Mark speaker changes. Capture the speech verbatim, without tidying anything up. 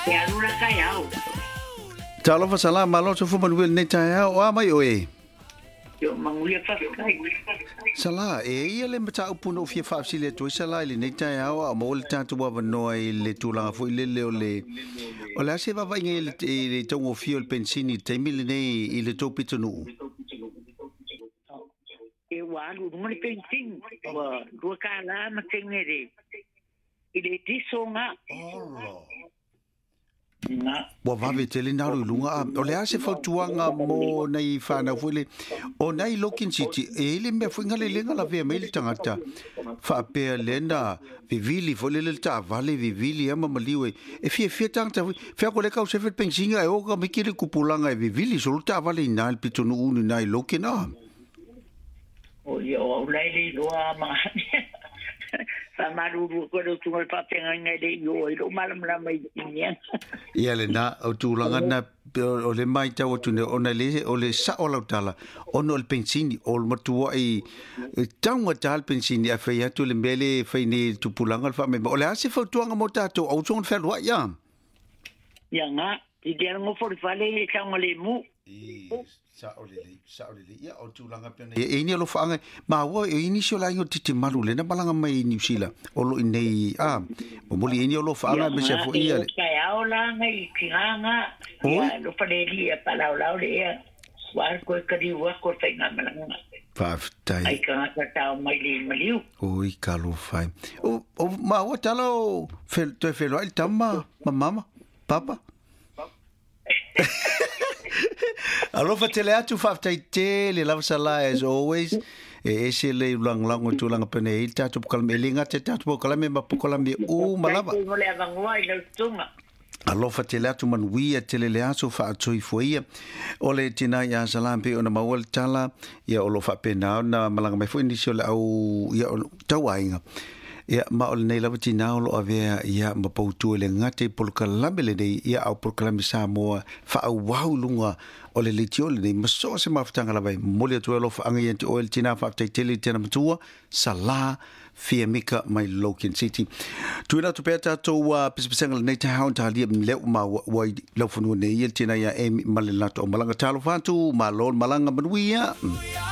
Speaker 1: e alura kai au.
Speaker 2: Talo fa sala malo so fu manuel ne taia o mai oe.
Speaker 1: Yo manguia fa kai.
Speaker 2: Sala e ia le mata upuno fia fa sile to sala le ne taia o mo le tatu wa no le tula fo le le le. O la se va va nge le tongo fio le pensini te mil ne i le to pitonu.
Speaker 1: E wa lu mo le pensini wa ru ka la ma tengere. Ile tisonga. Oh.
Speaker 2: Wa va vetele na lunga o le ase fautuanga mo nei fana fule o nei lokin city e le me fu ngale le ngala ve mail tangata fa pe lenda vivili fole le ta vale vivili ama maliwe e fie fie tangata fe ko le ka se fet pensinga e o ka me kile kupulanga e vivili so ta vale na pitonu unu nei lokin na
Speaker 1: o yo le le do ma Samaru ko do tu pa tenga ngai yo ro malam la mai nia
Speaker 2: ia le na o tu langa na o le mai ta o tu ne ona le o le sa o la tala ono le pensini o le matu ai tanga tal pensini a fe ya tu le mele fe ni tu pulanga fa me o le ase fa tu nga mota to o son fer wa ya
Speaker 1: ya nga ti dia ngo for fale le tanga le mu
Speaker 2: sa o le sa o le ia o tu langa pena e ni lo fa ma wo e inisio la yo titi malu le na balanga mai New Zealand o lo nei a mo moli ni lo fa me se fo ia le
Speaker 1: kai aula ngai kinga ya lo panelia para la le wa ko ka di wa ko tai na malanga
Speaker 2: fa tai
Speaker 1: ai ka ta mai le maliu
Speaker 2: oi ka lo fai o o ma wo talo fel to fel il tama mama papa Alo fatele atu faftai le lava sala as always e ese le lang lang o tulanga pene il tatu kalme linga te tatu kalme ma kalme u malava Alo fatele atu man wia tele le aso fa atu foia ole tina ya salampe ona mawal tala ya olo fa pena na malanga mai fo inisio le au ya tawainga ia ma o nei lava tina o lo avea ia ma pautu le ngate polkalame le nei ia au polkalame Samoa fa au wau lunga o le litio le nei maso se maftanga lava mole tu lo fa anga yente o le tina fa te tele tena matua sala fia mika mai Logan City tuina tu peta to wa pispisanga nei ta haun ta lia le ma wa lo funu nei tina ia e malelato malanga talo fatu ma lo malanga manuia